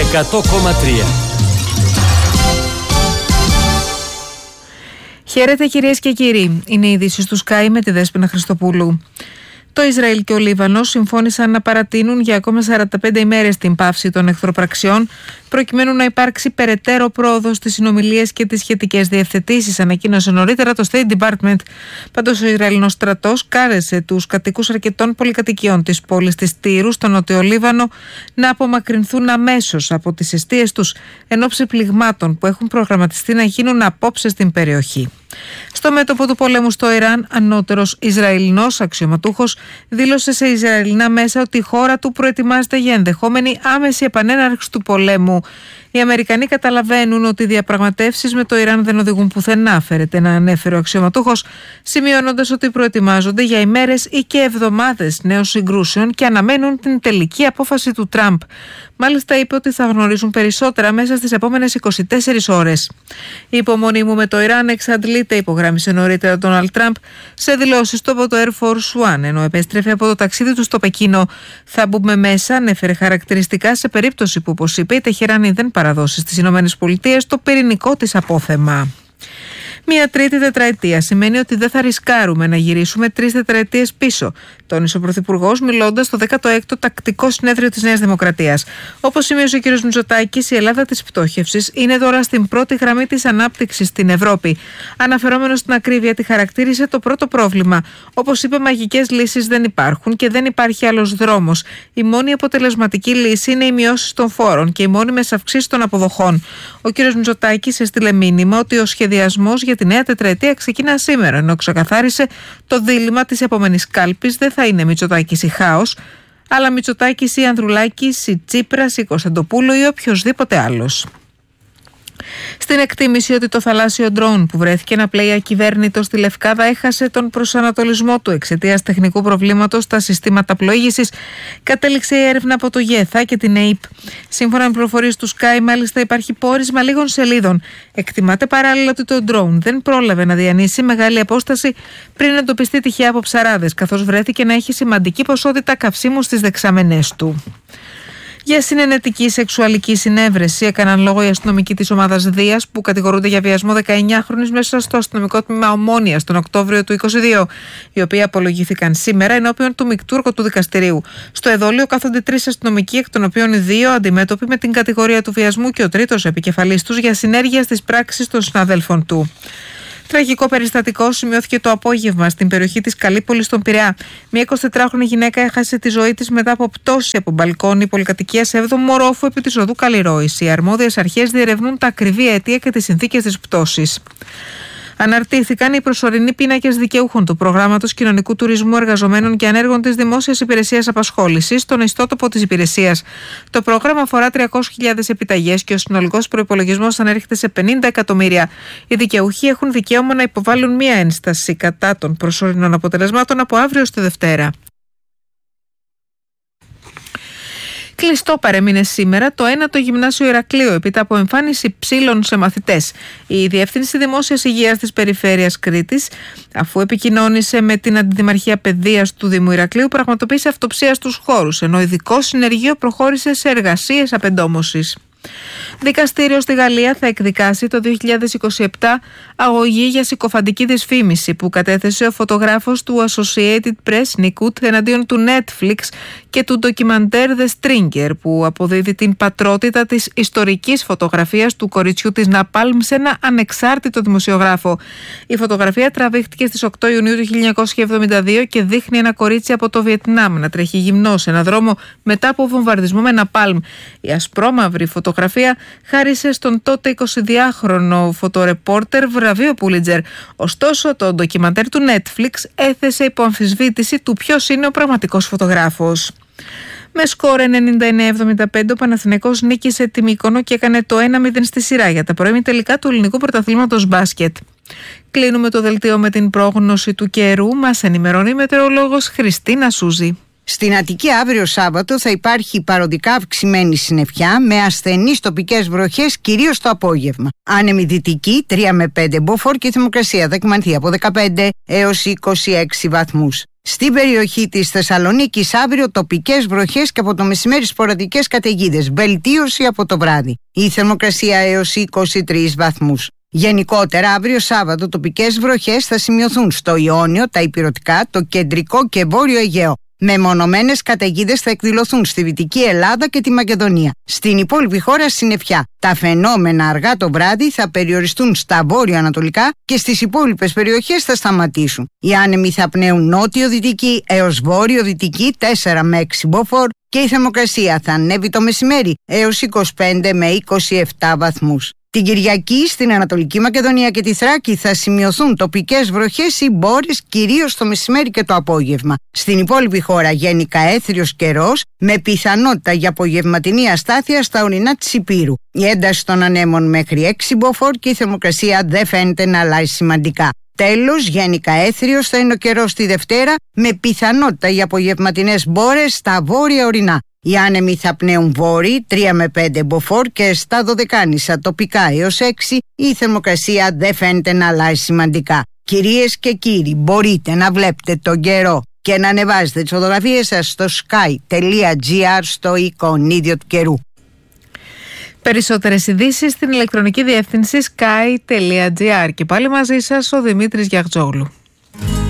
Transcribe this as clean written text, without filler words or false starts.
100,3. Χαίρετε κυρίες και κύριοι. Είναι οι ειδήσεις του Sky με τη Δέσποινα Χριστοπούλου. Το Ισραήλ και ο Λίβανος συμφώνησαν να παρατείνουν για ακόμα 45 ημέρες την πάυση των εχθροπραξιών, προκειμένου να υπάρξει περαιτέρω πρόοδος στις συνομιλίες και τις σχετικές διευθετήσεις, ανακοίνωσε νωρίτερα το State Department. Πάντως, ο Ισραηλινός στρατός κάλεσε τους κατοίκους αρκετών πολυκατοικιών της πόλης της Τύρου, στο Νότιο Λίβανο, να απομακρυνθούν αμέσως από τις εστίες τους εν ώψη πληγμάτων που έχουν προγραμματιστεί να γίνουν απόψε στην περιοχή. Στο μέτωπο του πολέμου στο Ιράν, ανώτερος Ισραηλινός αξιωματούχος δήλωσε σε Ισραηλινά μέσα ότι η χώρα του προετοιμάζεται για ενδεχόμενη άμεση επανέναρξη του πολέμου. Οι Αμερικανοί καταλαβαίνουν ότι οι διαπραγματεύσεις με το Ιράν δεν οδηγούν πουθενά, φέρεται να ανέφερε ο αξιωματούχος, σημειώνοντας ότι προετοιμάζονται για ημέρες ή και εβδομάδες νέων συγκρούσεων και αναμένουν την τελική απόφαση του Τραμπ. Μάλιστα, είπε ότι θα γνωρίζουν περισσότερα μέσα στις επόμενες 24 ώρες. Η υπομονή μου με το Ιράν εξαντλείται, υπογράμμισε νωρίτερα ο Ντόναλντ Τραμπ σε δηλώσεις του από το Air Force One, ενώ επέστρεφε από το ταξίδι του στο Πεκίνο. Θα μπούμε μέσα, ανέφερε χαρακτηριστικά, σε περίπτωση που, όπως είπε, η Τεχεράνη δεν παραδώσει στις ΗΠΑ το πυρηνικό της απόθεμα. Μια τρίτη τετραετία σημαίνει ότι δεν θα ρισκάρουμε να γυρίσουμε 3 τετραετίες πίσω, τόνισε ο Πρωθυπουργός μιλώντας στο 16ο Τακτικό Συνέδριο της Νέας Δημοκρατίας. Όπως σημείωσε ο κ. Μητσοτάκης, η Ελλάδα της πτώχευσης είναι τώρα στην πρώτη γραμμή της ανάπτυξης στην Ευρώπη. Αναφερόμενος στην ακρίβεια, τη χαρακτήρισε το πρώτο πρόβλημα. Όπως είπε, μαγικές λύσεις δεν υπάρχουν και δεν υπάρχει άλλος δρόμος. Η μόνη αποτελεσματική λύση είναι οι μειώσεις των φόρων και οι μόνιμες αυξήσεις των αποδοχών. Ο κ. Μητσοτάκης έστειλε μήνυμα ότι ο σχεδιασμός για τη νέα τετραετία ξεκινά σήμερα, ενώ ξεκαθάρισε το δίλημμα της επόμενης κάλπης δεν θα είναι Μητσοτάκης ή χάος, αλλά Μητσοτάκης ή Ανδρουλάκης ή Τσίπρας ή Κωνσταντοπούλου ή οποιοδήποτε άλλος. Στην εκτίμηση ότι το θαλάσσιο ντρόουν που βρέθηκε να πλέει ακυβέρνητο στη Λευκάδα έχασε τον προσανατολισμό του εξαιτίας τεχνικού προβλήματος στα συστήματα πλοήγησης, κατέληξε η έρευνα από το ΓΕΘΑ και την ΑΕΠ. Σύμφωνα με πληροφορίες του Sky, μάλιστα υπάρχει πόρισμα λίγων σελίδων. Εκτιμάται παράλληλα ότι το ντρόουν δεν πρόλαβε να διανύσει μεγάλη απόσταση πριν εντοπιστεί τυχαία από ψαράδες, καθώς βρέθηκε να έχει σημαντική ποσότητα καυσίμου στις δεξαμενές του. Για συνενετική σεξουαλική συνέβρεση έκαναν λόγο οι αστυνομικοί της ομάδας Δίας που κατηγορούνται για βιασμό 19χρονης μέσα στο αστυνομικό τμήμα Ομόνοιας τον Οκτώβριο του 2022, οι οποίοι απολογήθηκαν σήμερα ενώπιον του Μικτούρκου του δικαστηρίου. Στο εδόλιο κάθονται 3 αστυνομικοί, εκ των οποίων οι 2 αντιμέτωποι με την κατηγορία του βιασμού και ο 3ος επικεφαλής τους για συνέργεια στις πράξεις των συναδέλφων του. Τραγικό περιστατικό σημειώθηκε το απόγευμα στην περιοχή της Καλύπολης στον Πειραιά. Μια 24χρονη γυναίκα έχασε τη ζωή της μετά από πτώση από μπαλκόνι πολυκατοικίας 7ου ορόφου επί της οδού Καλλιρόης. Οι αρμόδιες αρχές διερευνούν τα ακριβή αιτία και τις συνθήκες της πτώσης. Αναρτήθηκαν οι προσωρινοί πίνακες δικαιούχων του προγράμματος κοινωνικού τουρισμού εργαζομένων και ανέργων της Δημόσιας Υπηρεσίας Απασχόλησης στον ιστότοπο της υπηρεσίας. Το πρόγραμμα αφορά 300.000 επιταγές και ο συνολικός προϋπολογισμός ανέρχεται σε 50 εκατομμύρια. Οι δικαιούχοι έχουν δικαίωμα να υποβάλουν μία ένσταση κατά των προσωρινών αποτελεσμάτων από αύριο στη Δευτέρα. Κλειστό παρέμεινε σήμερα το 1ο Γυμνάσιο Ηρακλείου έπειτα από εμφάνιση ψήλων σε μαθητές. Η Διεύθυνση Δημόσιας Υγείας της Περιφέρειας Κρήτης, αφού επικοινώνησε με την Αντιδημαρχία Παιδείας του Δήμου Ηρακλείου, πραγματοποίησε αυτοψία στους χώρους, ενώ ειδικό συνεργείο προχώρησε σε εργασίες απεντόμωσης. Δικαστήριο στη Γαλλία θα εκδικάσει το 2027 αγωγή για συκοφαντική δυσφήμιση που κατέθεσε ο φωτογράφος του Associated Press Nick Wood εναντίον του Netflix και του ντοκιμαντέρ The Stringer, που αποδίδει την πατρότητα της ιστορικής φωτογραφίας του κοριτσιού της Ναπάλμ σε ένα ανεξάρτητο δημοσιογράφο. Η φωτογραφία τραβήχτηκε στις 8 Ιουνίου του 1972 και δείχνει ένα κορίτσι από το Βιετνάμ να τρέχει γυμνό σε ένα δρόμο μετά από βομβαρδισμό με Ναπάλμ. Η ασπρόμαυρη φωτογραφία χάρισε στον τότε 22χρονο φωτορεπόρτερ βραβείο Πούλιτζερ. Ωστόσο, το ντοκιμαντέρ του Netflix έθεσε υπό αμφισβήτηση του ποιος είναι ο πραγματικός φωτογράφος. Με σκορ 99-75 ο Παναθηναϊκός νίκησε τη Μύκονο και έκανε το 1-0 στη σειρά για τα πρώιμη τελικά του ελληνικού πρωταθλήματος μπάσκετ. Κλείνουμε το δελτίο με την πρόγνωση του καιρού. Μας ενημερώνει η μετεωρολόγος Χριστίνα Σούζη. Στην Αττική αύριο Σάββατο θα υπάρχει παροδικά αυξημένη συννεφιά με ασθενείς τοπικές βροχές κυρίως το απόγευμα. Άνεμη δυτική 3 με 5 μποφόρ και η θερμοκρασία θα εκμανθεί από 15 έως 26 βαθμούς. Στην περιοχή της Θεσσαλονίκης αύριο τοπικές βροχές και από το μεσημέρι σποραδικές καταιγίδες. Βελτίωση από το βράδυ. Η θερμοκρασία έως 23 βαθμούς. Γενικότερα, αύριο Σάββατο τοπικές βροχές θα σημειωθούν στο Ιόνιο, τα Ηπειρωτικά, το κεντρικό και βόρειο Αιγαίο. Μεμονωμένες καταιγίδες θα εκδηλωθούν στη Δυτική Ελλάδα και τη Μακεδονία. Στην υπόλοιπη χώρα συννεφιά. Τα φαινόμενα αργά το βράδυ θα περιοριστούν στα βόρειο-ανατολικά και στις υπόλοιπες περιοχές θα σταματήσουν. Οι άνεμοι θα πνέουν νότιο-δυτική έως βόρειο-δυτική 4 με 6 μποφόρ και η θερμοκρασία θα ανέβει το μεσημέρι έως 25 με 27 βαθμούς. Την Κυριακή στην Ανατολική Μακεδονία και τη Θράκη θα σημειωθούν τοπικές βροχές ή μπόρες κυρίως το μεσημέρι και το απόγευμα. Στην υπόλοιπη χώρα γενικά έθριος καιρός με πιθανότητα για απογευματινή αστάθεια στα ορεινά της Ηπείρου. Η ένταση των ανέμων μέχρι 6 μποφόρ και η θερμοκρασία δεν φαίνεται να αλλάζει σημαντικά. Τέλος, γενικά έθριος θα είναι ο καιρός τη Δευτέρα με πιθανότητα για απογευματινές μπόρες στα βόρεια ορεινά. Οι άνεμοι θα πνέουν βόρειοι 3 με 5 μποφόρ και στα Δωδεκάνησα τοπικά έως 6 η θερμοκρασία δεν φαίνεται να αλλάζει σημαντικά. Κυρίες και κύριοι, μπορείτε να βλέπετε τον καιρό και να ανεβάζετε τις φωτογραφίες σας στο sky.gr στο εικονίδιο του καιρού. Περισσότερες ειδήσεις στην ηλεκτρονική διεύθυνση sky.gr και πάλι μαζί σας ο Δημήτρης Γιαγτζόγλου.